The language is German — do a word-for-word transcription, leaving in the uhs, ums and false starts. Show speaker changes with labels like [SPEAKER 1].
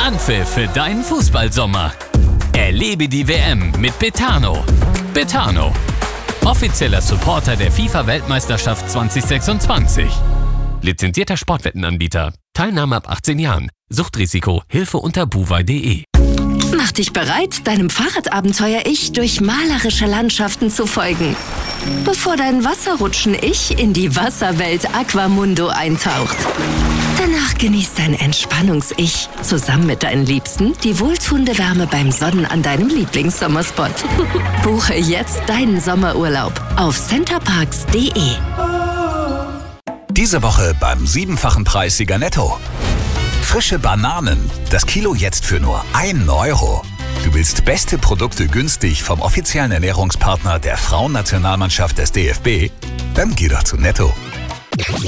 [SPEAKER 1] Anpfiff für deinen Fußballsommer. Erlebe die W M mit Betano. Betano, offizieller Supporter der FIFA-Weltmeisterschaft zwanzig sechsundzwanzig. Lizenzierter Sportwettenanbieter. Teilnahme ab achtzehn Jahren. Suchtrisiko. Hilfe unter buwei punkt de.
[SPEAKER 2] Mach dich bereit, deinem Fahrradabenteuer-Ich durch malerische Landschaften zu folgen. Bevor dein Wasserrutschen-Ich in die Wasserwelt Aquamundo eintaucht. Danach genießt dein Entspannungs-Ich zusammen mit deinen Liebsten die wohltuende Wärme beim Sonnen an deinem Lieblingssommerspot. Buche jetzt deinen Sommerurlaub auf centerparks punkt de.
[SPEAKER 3] Diese Woche beim siebenfachen Preissieger Netto. Frische Bananen, das Kilo jetzt für nur einen Euro. Du willst beste Produkte günstig vom offiziellen Ernährungspartner der Frauennationalmannschaft des D F B? Dann geh doch zu Netto.